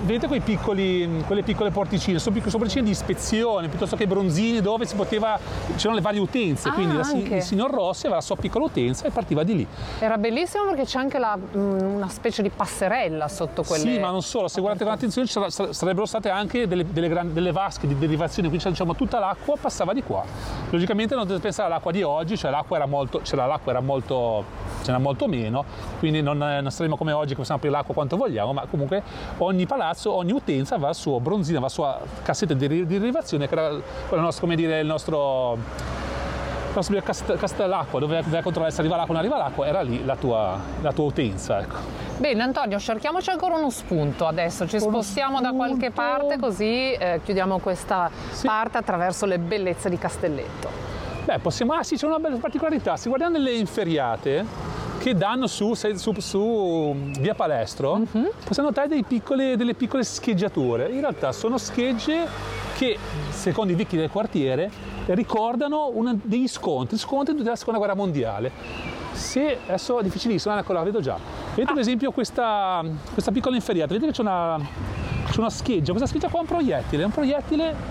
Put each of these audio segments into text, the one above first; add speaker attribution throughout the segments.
Speaker 1: vedete quelle piccole porticine, sono porticine di ispezione, piuttosto che bronzini dove c'erano le varie utenze, quindi il signor Rossi aveva la sua piccola utenza e partiva di lì.
Speaker 2: Era bellissimo perché c'è anche una specie di passerella sotto quelle...
Speaker 1: Sì, ma non solo, se guardate con attenzione sarebbero state anche delle vasche di derivazione, quindi diciamo tutta l'acqua passava di qua. Logicamente non dovete pensare all'acqua di oggi, cioè c'era molto meno, quindi non saremo come oggi che possiamo aprire l'acqua quanto vogliamo, ma comunque ogni palazzo, ogni utenza aveva il suo bronzino, aveva la sua cassetta di derivazione, che era il nostro castellacqua, dove vai a controllare se arriva l'acqua o non arriva l'acqua, era lì la tua utenza, ecco.
Speaker 2: Bene Antonio, cerchiamoci ancora uno spunto adesso, ci spostiamo da qualche parte così chiudiamo questa parte attraverso le bellezze di Castelletto.
Speaker 1: Beh, c'è una bella particolarità, se guardiamo nelle inferriate che danno su via Palestro, possiamo notare delle piccole scheggiature. In realtà sono schegge che, secondo i vecchi del quartiere, ricordano degli scontri della seconda guerra mondiale. Adesso è difficilissimo, ecco la vedo già. Vedete per esempio questa piccola inferriata, vedete che c'è una scheggia, questa scheggia qua è un proiettile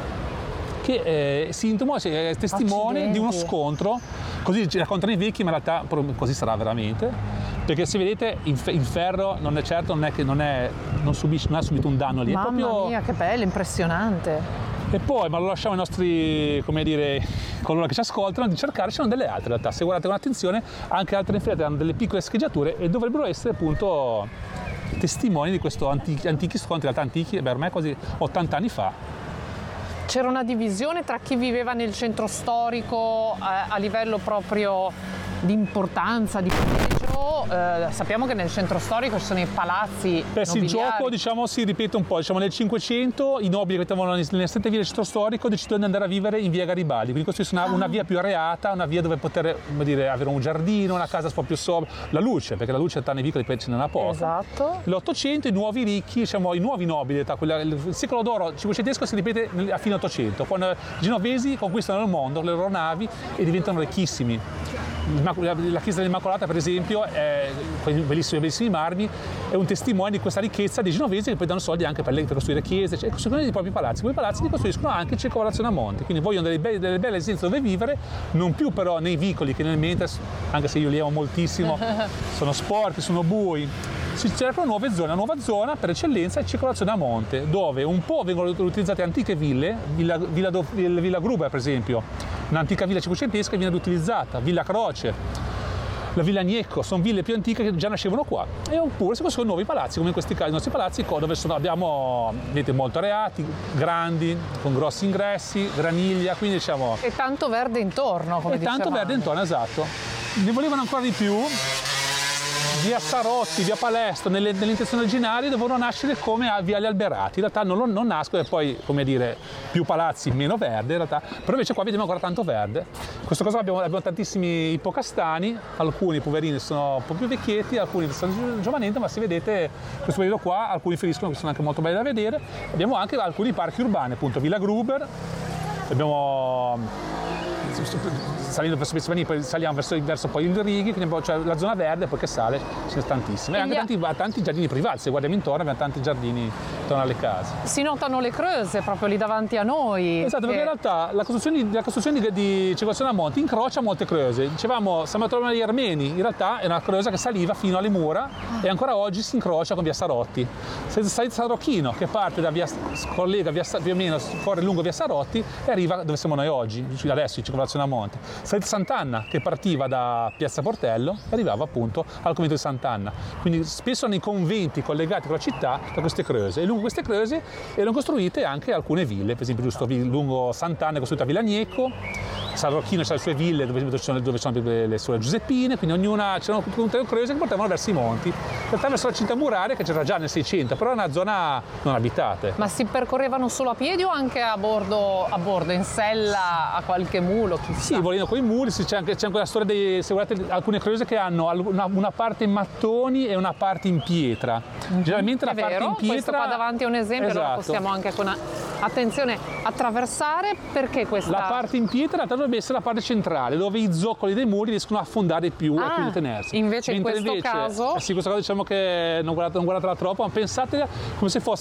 Speaker 1: che è sintomo, è testimone di uno scontro, così raccontano i vecchi, ma in realtà così sarà veramente, perché se vedete il ferro non ha subito un danno lì.
Speaker 2: Mamma mia, che bello, impressionante.
Speaker 1: E poi, ma lo lasciamo ai nostri, coloro che ci ascoltano, di cercare, ci sono delle altre in realtà, se guardate con attenzione, anche altre inferriate hanno delle piccole scheggiature e dovrebbero essere appunto testimoni di questo antichi scontri, in realtà antichi, ormai quasi 80 anni fa.
Speaker 2: C'era una divisione tra chi viveva nel centro storico a livello proprio di importanza, di pregio. Sappiamo che nel centro storico ci sono i palazzi nobiliari.
Speaker 1: Il gioco si ripete un po', nel 500 i nobili che abitavano nelle 7 vie del centro storico decidono di andare a vivere in via Garibaldi, quindi costruiscono una via più areata, una via dove poter avere un giardino, una casa un po' più sobria, la luce, perché la luce nei vicoli ce n'era poco.
Speaker 2: Esatto.
Speaker 1: L'800 i nuovi ricchi, i nuovi nobili, il secolo d'oro cinquecentesco si ripete a fine 800, quando i genovesi conquistano il mondo, le loro navi e diventano ricchissimi. La chiesa dell'Immacolata, per esempio, con i bellissimi marmi, è un testimone di questa ricchezza dei genovesi che poi danno soldi anche per costruire chiese, costruiscono i propri palazzi. Quei palazzi li costruiscono anche in circolazione a monte, quindi vogliono delle belle residenze dove vivere, non più però nei vicoli che nel mentre, anche se io li amo moltissimo, sono sporchi, sono bui. Si cercano una nuova zona per eccellenza è circolazione a monte, dove un po' vengono utilizzate antiche ville, Villa Gruber per esempio, un'antica villa cinquecentesca che viene utilizzata, Villa Croce, la Villa Gnecco, sono ville più antiche che già nascevano qua, e oppure si costruiscono nuovi palazzi, come in questi casi i nostri palazzi, dove abbiamo, vedete, molto areati, grandi, con grossi ingressi, graniglia, quindi diciamo...
Speaker 2: E tanto verde intorno, come dicevamo.
Speaker 1: E tanto verde intorno, esatto. Ne volevano ancora di più. Via Sarotti, via Palestro, nelle intenzioni originarie devono nascere come via gli Alberati, in realtà non nascono, e poi, più palazzi, meno verde in realtà, però invece qua vediamo ancora tanto verde. In questo caso abbiamo tantissimi ippocastani, alcuni poverini sono un po' più vecchietti, alcuni sono giovanenti, ma se vedete questo periodo qua, alcuni feriscono che sono anche molto belli da vedere. Abbiamo anche alcuni parchi urbani, appunto Villa Gruber, abbiamo... salendo verso Piazzavani, poi saliamo verso poi il Righi, quindi la zona verde, poi che sale, ce ne sono tantissime. E anche tanti giardini privati, se guardiamo intorno abbiamo tanti giardini intorno alle case.
Speaker 2: Si notano le creuse proprio lì davanti a noi.
Speaker 1: Esatto, perché in realtà la costruzione di circolazione a monte incrocia molte creuse. Dicevamo, siamo attorno agli Armeni, in realtà è una creusa che saliva fino alle mura e ancora oggi si incrocia con via Sarotti. Se salite San Rocchino, che parte da collega più o meno, corre lungo via Sarotti e arriva dove siamo noi oggi, adesso in circolazione a monte. Salite Sant'Anna, che partiva da Piazza Portello e arrivava appunto al convento di Sant'Anna. Quindi spesso nei conventi collegati con la città da queste creuse, e lungo queste creuse erano costruite anche alcune ville, per esempio giusto lungo Sant'Anna è costruita Villa Gnecco, San Rocchino c'ha le sue ville dove sono le sue Giuseppine, quindi ognuna c'erano creuse che portavano verso i monti, in realtà verso la cinta muraria che c'era già nel 600, però è una zona non abitate.
Speaker 2: Ma si percorrevano solo a piedi o anche a bordo in sella a qualche mulo? Chissà.
Speaker 1: Sì, volendo con i muri, c'è anche la storia se guardate alcune creuse che hanno una parte in mattoni e una parte in pietra. Generalmente la parte in pietra...
Speaker 2: Questo qua davanti è un esempio,
Speaker 1: esatto.
Speaker 2: Allora possiamo anche con attenzione attraversare, perché questa...
Speaker 1: La parte in pietra dovrebbe essere la parte centrale, dove i zoccoli dei muri riescono a affondare più e quindi a tenersi.
Speaker 2: Invece in questo caso...
Speaker 1: Sì, in questo caso diciamo che non guardatela troppo, ma pensate come se fosse